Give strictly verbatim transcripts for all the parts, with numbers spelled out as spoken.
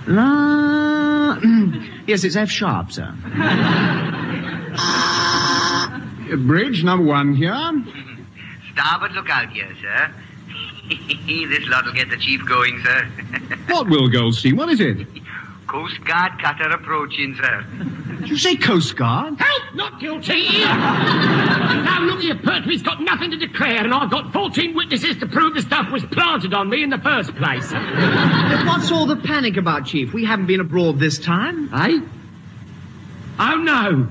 La... Yes, it's F sharp, sir. uh, bridge number one here. Starboard lookout here, sir. This lot will get the chief going, sir. What will, Goldstein? What is it? Coast Guard cutter approaching, sir. Did you say Coast Guard? Help! Not guilty! Now, look here, Pertwee's got nothing to declare, and I've got fourteen witnesses to prove the stuff was planted on me in the first place. What's all the panic about, Chief? We haven't been abroad this time. Eh? Oh, no.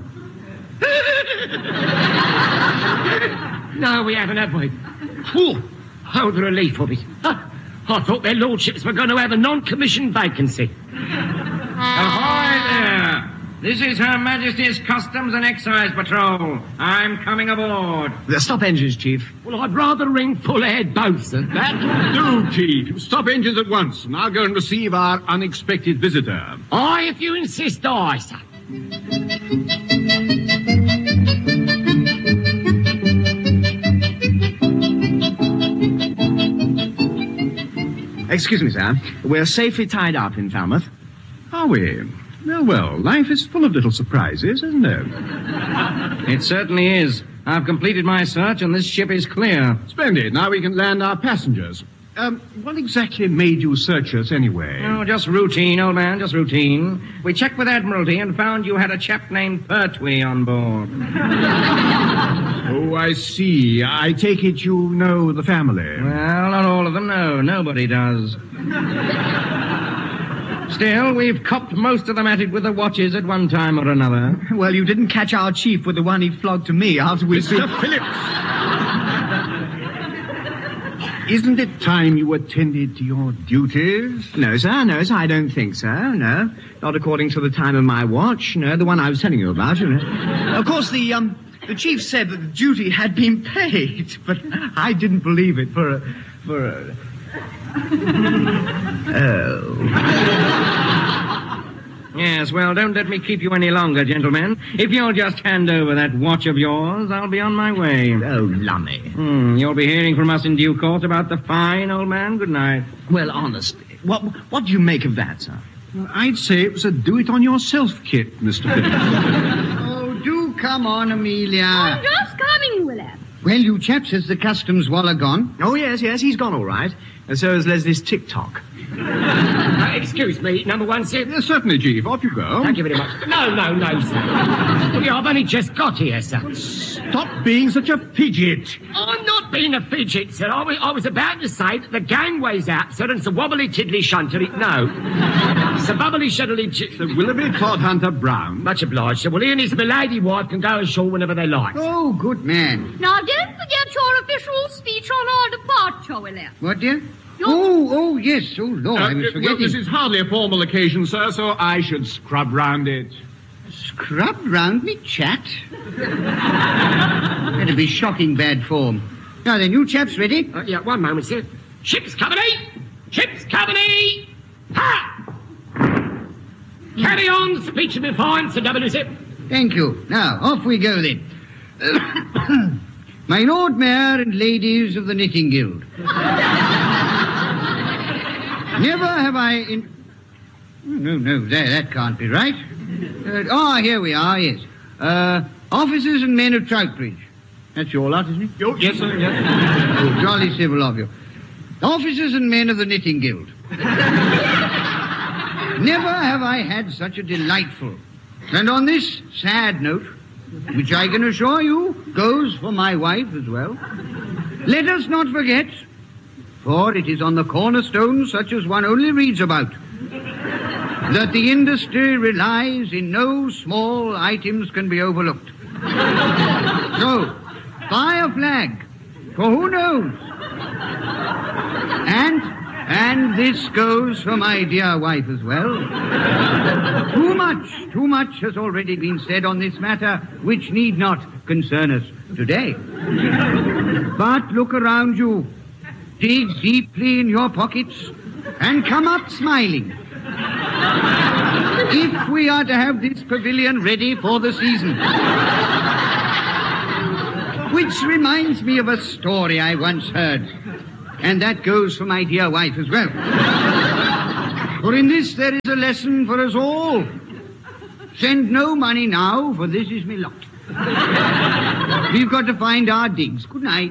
No, we haven't, have we? Whew. Oh, the relief of it. I thought their lordships were going to have a non-commissioned vacancy. Ahoy there! This is Her Majesty's Customs and Excise Patrol. I'm coming aboard. Stop engines, Chief. Well, I'd rather ring full ahead both, sir. That'll do, Chief. Stop engines at once, and I'll go and receive our unexpected visitor. Aye, if you insist, aye, sir. Excuse me, sir. We're safely tied up in Falmouth. Are we? Well, well, life is full of little surprises, isn't it? It certainly is. I've completed my search, and this ship is clear. Splendid. Now we can land our passengers. Um, what exactly made you search us anyway? Oh, just routine, old man, just routine. We checked with Admiralty and found you had a chap named Pertwee on board. Oh, I see. I take it you know the family. Well, not all of them, no. Nobody does. Still, we've copped most of them at it with the watches at one time or another. Well, you didn't catch our chief with the one he flogged to me after we... Mister Phillips! Isn't it time you attended to your duties? No, sir, no, sir, I don't think so, no. Not according to the time of my watch, no, the one I was telling you about, you know. Of course, the, um, the chief said that the duty had been paid, but I didn't believe it for a... for a... Oh. Yes, well, don't let me keep you any longer, gentlemen. If you'll just hand over that watch of yours, I'll be on my way. Oh, lummy. Hmm, you'll be hearing from us in due course about the fine, old man. Good night. Well, honestly, what what do you make of that, sir? Well, I'd say it was a do-it-on-yourself kit, Mister Phillips. Oh, do come on, Amelia. I'm just coming, Willem. Well, you chaps, has the customs waller gone? Oh, yes, yes, he's gone all right. And so is Leslie's TikTok. Uh, excuse me, number one, sir. Yes, certainly, Chief. Off you go. Thank you very much. No, no, no, sir. Well, I've only just got here, sir. Stop being such a fidget. I'm not being a fidget, sir. I was, I was about to say that the gangway's out, sir, and it's a wobbly tiddly shuntery. No. It's a bubbly shuddly... Ch- Sir Willoughby Todhunter Brown. Much obliged, sir. Well, he and his milady wife can go ashore whenever they like. Oh, good man. Now, don't forget your official speech on our departure, Willem. What, dear? Oh, oh, yes. Oh, Lord, Uh, I was well, forgetting. this is hardly a formal occasion, sir, so I should scrub round it. Scrubbed round me, chat? That'd be shocking bad form. Now then, you chaps ready? Uh, yeah, one moment, sir. Ship's company! Ship's company! Ha! Carry on, speech and defiance, Sir W. Sir. Thank you. Now, off we go then. My Lord Mayor and ladies of the Knitting Guild. Never have I in... No, no, there, that can't be right. Uh, oh, here we are, yes. Uh, officers and men of Troutbridge. That's your lot, isn't it? Oh, yes, sir, yes. Oh, jolly civil of you. Officers and men of the Knitting Guild. Never have I had such a delightful... And on this sad note, which I can assure you goes for my wife as well, let us not forget, for it is on the cornerstones such as one only reads about, that the industry relies in no small items can be overlooked. So, buy a flag, for who knows? And, and this goes for my dear wife as well. Too much, too much has already been said on this matter, which need not concern us today. But look around you, dig deeply in your pockets, and come up smiling. If we are to have this pavilion ready for the season. Which reminds me of a story I once heard. And that goes for my dear wife as well. For in this there is a lesson for us all. Send no money now, for this is me lot. We've got to find our digs. Good night.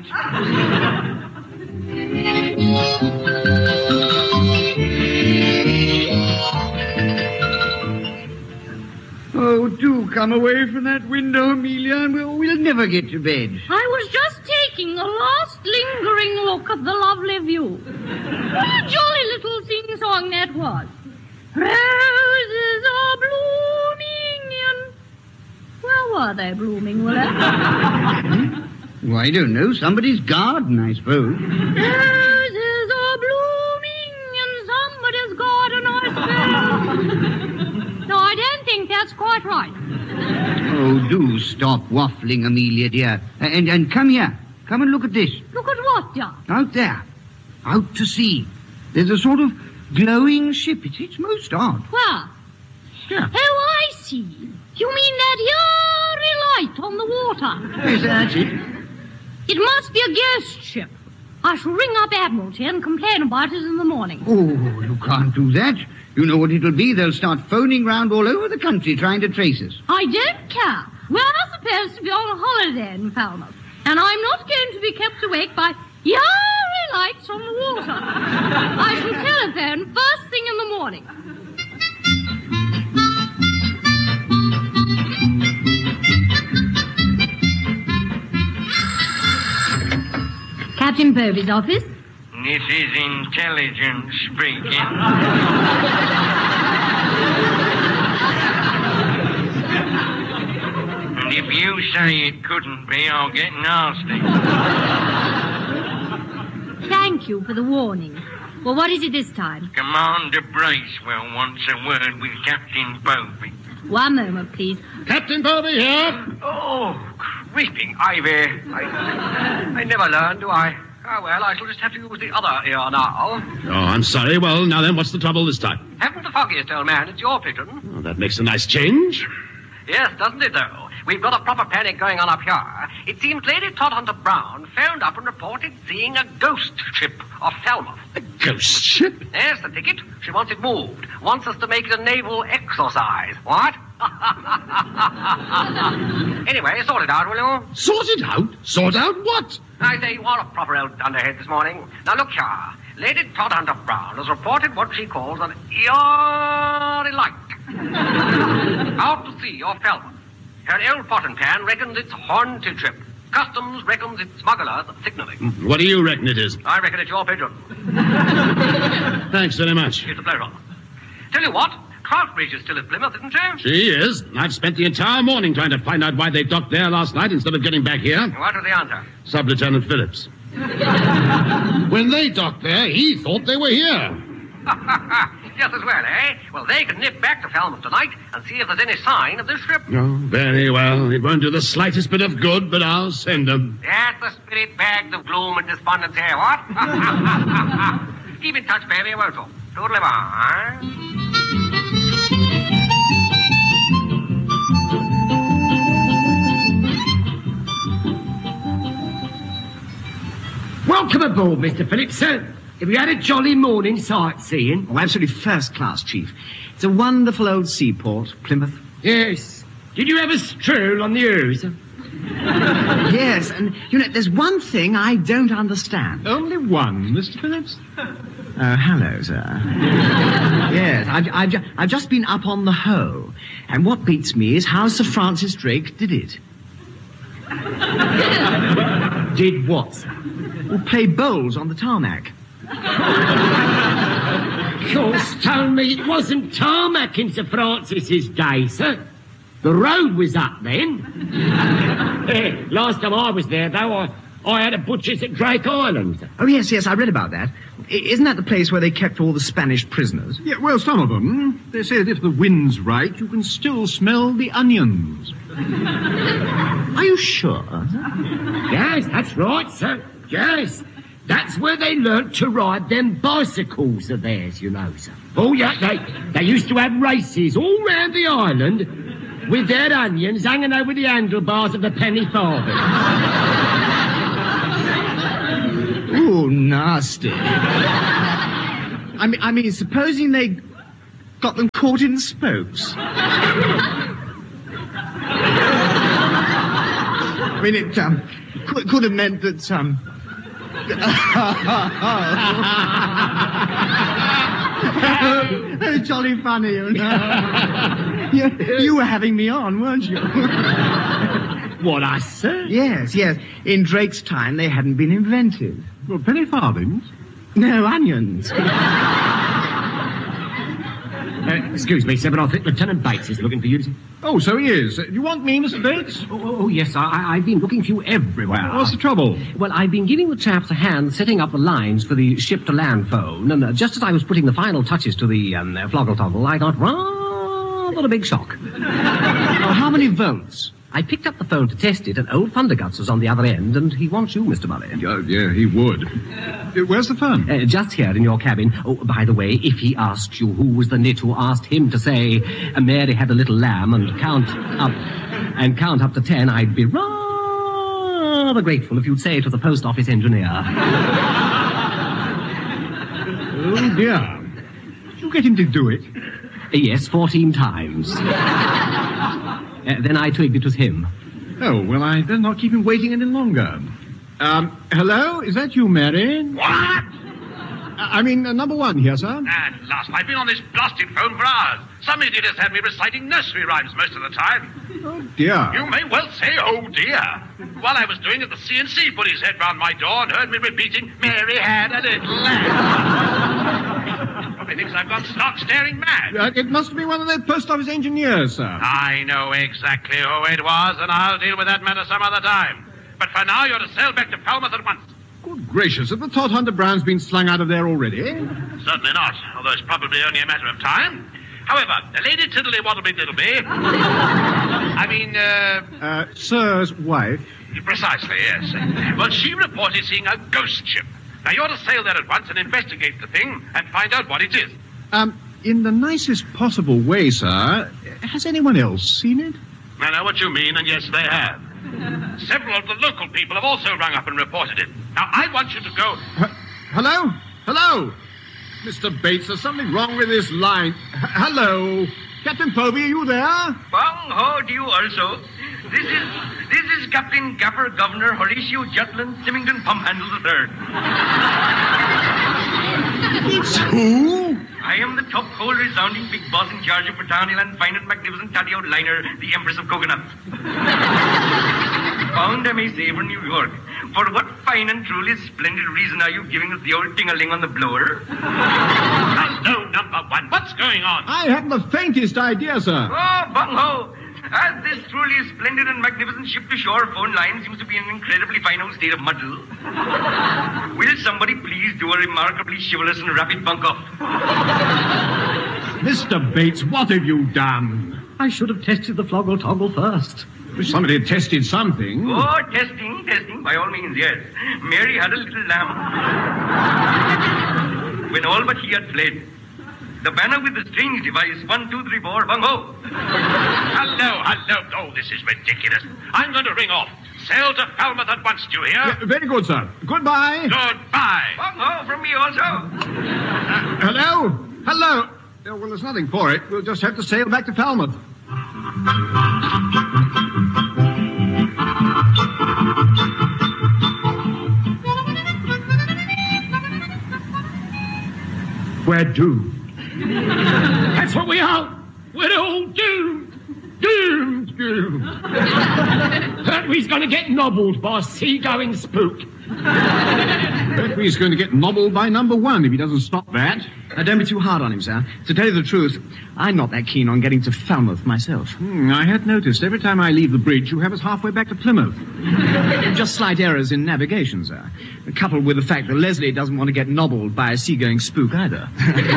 Oh, do come away from that window, Amelia. We'll, we'll never get to bed. I was just taking a last lingering look at the lovely view. What a jolly little sing-song that was. Roses are blooming in... Where were they blooming, Willie? Oh, I don't know. Somebody's garden, I suppose. Roses are blooming in somebody's garden, I suppose. No, I don't think that's quite right. Oh, do stop waffling, Amelia, dear. And, and come here. Come and look at this. Look at what, dear? Out there. Out to sea. There's a sort of glowing ship. It's, it's most odd. Where? Yeah. Oh, I see. You mean that eerie light on the water? Yes, that's it. It must be a ghost ship. I shall ring up Admiralty and complain about it in the morning. Oh, you can't do that. You know what it'll be. They'll start phoning round all over the country trying to trace us. I don't care. We're supposed to be on a holiday in Falmouth, and I'm not going to be kept awake by eerie lights on the water. I shall telephone first thing in the morning. Captain Povey's office. This is intelligence speaking. And if you say it couldn't be, I'll get nasty. Thank you for the warning. Well, what is it this time? Commander Bracewell wants a word with Captain Povey. One moment, please. Captain Povey here. Oh, creeping ivy. I, I never learn, do I? Oh, well, I shall just have to use the other ear now. Oh, I'm sorry. Well, now then, what's the trouble this time? Haven't the foggiest, old man. It's your pigeon. Oh, that makes a nice change. Yes, doesn't it, though? We've got a proper panic going on up here. It seems Lady Todhunter Brown phoned up and reported seeing a ghost ship off Falmouth. A ghost ship? There's the ticket. She wants it moved. Wants us to make it a naval exercise. What? Anyway, sort it out, will you? Sort it out? Sort out what? I say you are a proper old dunderhead this morning. Now, look here. Lady Todhunter Brown has reported what she calls an eerie light. Out to sea off Falmouth. Her old pot and pan reckons it's haunted ship. Customs reckons it's smugglers signaling. What do you reckon it is? I reckon it's your pigeon. Thanks very much. It's a pleasure. Tell you what, Troutbridge is still at Plymouth, isn't she? She is. I've spent the entire morning trying to find out why they docked there last night instead of getting back here. What was the answer? Sub-Lieutenant Phillips. When they docked there, he thought they were here. Just as well, eh? Well, they can nip back to Falmouth tonight and see if there's any sign of this ship. Oh, very well. It won't do the slightest bit of good, but I'll send them. That's the spirit bags of gloom and despondency, what? Keep in touch, baby, won't you? Totally bye, Welcome aboard, Mister Phillips, sir. Have you had a jolly morning sightseeing? Oh, absolutely first class, Chief. It's a wonderful old seaport, Plymouth. Yes. Did you have a stroll on the Ouse? Yes, and, you know, there's one thing I don't understand. Only one, Mister Phillips? Oh, hello, sir. Yes, I've, I've, ju- I've just been up on the Hoe, and what beats me is how Sir Francis Drake did it. Did what, sir? Well, play bowls on the tarmac. Of course, told me it wasn't tarmac in Sir Francis's day, sir. The road was up then. Eh, last time I was there, though, I, I had a butcher's at Drake Island, sir. Oh, yes, yes, I read about that. I- isn't that the place where they kept all the Spanish prisoners? Yeah, well, some of them. They say that if the wind's right, you can still smell the onions. Are you sure? Yes, that's right, sir. Yes. That's where they learnt to ride them bicycles of theirs, you know, sir. Oh, yeah, they, they used to have races all round the island with their onions hanging over the handlebars of the penny farthing. Ooh, nasty. I mean, I mean, supposing they... got them caught in spokes. I mean, it um, could, could have meant that, um... It's jolly funny, you know. you, you were having me on, weren't you? What I said? Yes, yes. In Drake's time, they hadn't been invented. Well, penny farthings? No, onions. Uh, excuse me, sir, but I think Lieutenant Bates is looking for you. Oh, so he is. Uh, Do you want me, Mister Bates? Oh, oh, yes, I, I've been looking for you everywhere. What's the trouble? Well, I've been giving the chaps a hand setting up the lines for the ship-to-land phone, and uh, just as I was putting the final touches to the um, uh, floggle-toggle, I got rather a big shock. Oh, how many volts? I picked up the phone to test it, and old Thunderguts was on the other end, and he wants you, Mister Murray. Yeah, yeah, he would. Uh, where's the phone? Uh, just here in your cabin. Oh, by the way, if he asked you who was the nit who asked him to say uh, Mary had a little lamb and count up and count up to ten, I'd be rather grateful if you'd say it to the post office engineer. Oh, dear. Did you get him to do it? Uh, yes, fourteen times. Uh, then I twigged it was him. Oh, well, I better not keep him waiting any longer. Um, hello? Is that you, Mary? What? I mean, uh, number one here, sir. At last, I've been on this blasted phone for hours. Some idiot has had me reciting nursery rhymes most of the time. Oh, dear. You may well say, oh, dear. While I was doing it, the C N C put his head round my door and heard me repeating, Mary had a little lamb. He thinks I've gone stark staring mad. Uh, it must be one of the post office engineers, sir. I know exactly who it was, and I'll deal with that matter some other time. But for now, you're to sail back to Falmouth at once. Good gracious, have the Todd Hunter Browns been slung out of there already? Certainly not, although it's probably only a matter of time. However, the Lady Tiddly Waddleby Diddleby... I mean, uh... Uh, Sir's wife. Precisely, yes. Well, she reported seeing a ghost ship. Now, you're to sail there at once and investigate the thing and find out what it is. Um, in the nicest possible way, sir. Has anyone else seen it? I know what you mean, and yes, they have. Several of the local people have also rung up and reported it. Now, I want you to go... H- hello? Hello? Mister Bates, there's something wrong with this line. H- hello? Captain Povey, are you there? Bong ho to you also. This is this is Captain Gaffer Governor Horatio Jutland Symington Pumphandle the Third. It's who? I am the top hole resounding big boss in charge of Britannia and fine and magnificent tatty-out liner, the Empress of Coconuts. Bound, I may say, for New York. For what fine and truly splendid reason are you giving us the old ting-a-ling on the blower? Hello, number one. What's going on? I haven't the faintest idea, sir. Oh, bung-ho! As this truly splendid and magnificent ship-to-shore phone line seems to be in an incredibly fine old state of muddle, will somebody please do a remarkably chivalrous and rapid bunk-off? Mister Bates, what have you done? I should have tested the floggle-toggle first. Somebody had tested something. Oh, testing, testing, by all means, yes. Mary had a little lamb. When all but he had fled, the banner with the strange device, one, two, three, four, bung ho. Hello, hello. Oh, this is ridiculous. I'm going to ring off. Sail to Falmouth at once, do you hear? Yeah, very good, sir. Goodbye. Goodbye. Bung ho from me also. Uh, hello? Hello? Oh, well, there's nothing for it. We'll just have to sail back to Falmouth. We're doomed. That's what we are. We're all doomed. Doomed, doomed. Pertwee's going to get nobbled by a sea-going spook. Pertwee's going to get nobbled by number one if he doesn't stop that. Now, don't be too hard on him, sir. To tell you the truth, I'm not that keen on getting to Falmouth myself. Hmm, I had noticed every time I leave the bridge, you have us halfway back to Plymouth. Just slight errors in navigation, sir. Coupled with the fact that Leslie doesn't want to get nobbled by a seagoing spook either.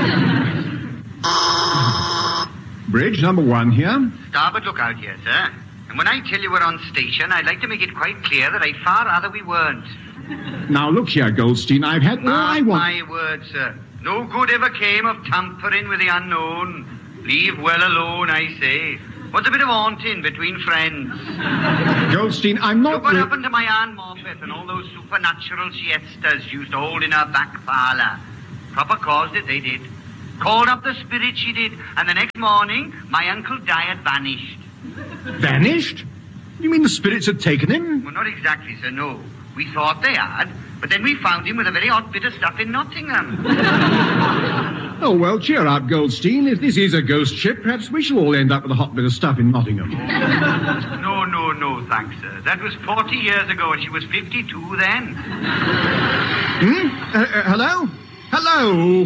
Bridge number one here. Starboard lookout here, sir. And when I tell you we're on station, I'd like to make it quite clear that I'd far rather we weren't. Now, look here, Goldstein. I've had all I want... my word, sir. No good ever came of tampering with the unknown. Leave well alone, I say. What's a bit of haunting between friends? Goldstein, I'm not... Look what re- happened to my Aunt Morpeth and all those supernatural siestas she used to hold in her back parlour. Proper caused it, they did. Called up the spirit, she did, and the next morning, my Uncle Di had vanished. Vanished? You mean the spirits had taken him? Well, not exactly, sir, no. We thought they had, but then we found him with a very odd bit of stuff in Nottingham. Oh, well, cheer up, Goldstein. If this is a ghost ship, perhaps we shall all end up with a hot bit of stuff in Nottingham. No, no, no, thanks, sir. That was forty years ago, and she was fifty-two then. Hmm? Uh, uh, hello? Hello?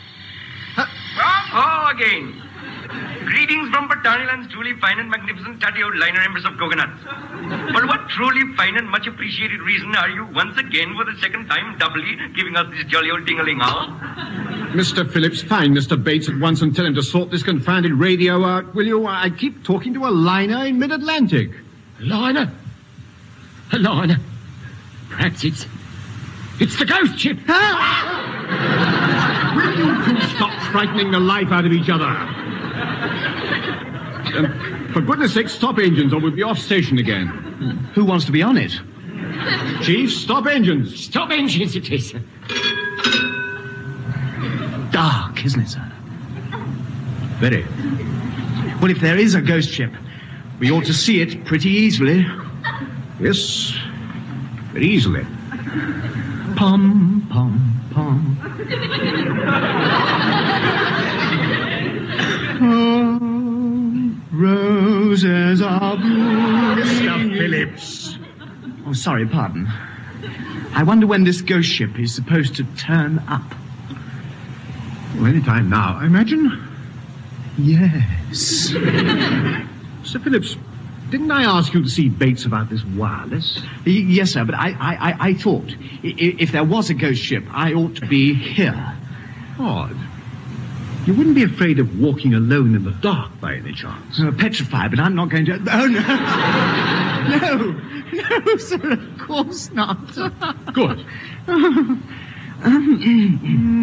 Oh, again. Greetings from Pataniland's truly fine and magnificent tatty-old liner embers of coconuts. For what truly fine and much appreciated reason are you once again for the second time doubly giving us this jolly old ding-a-ling, huh? Mister Phillips, find Mister Bates at once and tell him to sort this confounded radio out, will you? I keep talking to a liner in mid-Atlantic. A liner? A liner? Perhaps it's... It's the ghost ship. Will you two stop frightening the life out of each other? Um, for goodness sake, stop engines or we'll be off station again. Who wants to be on it? Chief, stop engines. Stop engines it is, sir. Dark, isn't it, sir? Very. Well, if there is a ghost ship, we ought to see it pretty easily. Yes, very easily. Pom, pom, pom. Oh, roses are blooming. Mister Phillips. Oh, sorry, pardon. I wonder when this ghost ship is supposed to turn up. Well, any time now, I imagine. Yes. Sir Phillips, didn't I ask you to see Bates about this wireless? Y- yes, sir, but I, I, I, I thought I- if there was a ghost ship, I ought to be here. Odd. You wouldn't be afraid of walking alone in the dark by any chance? Uh, petrified, but I'm not going to... Oh, no. No. No, sir, of course not. Good.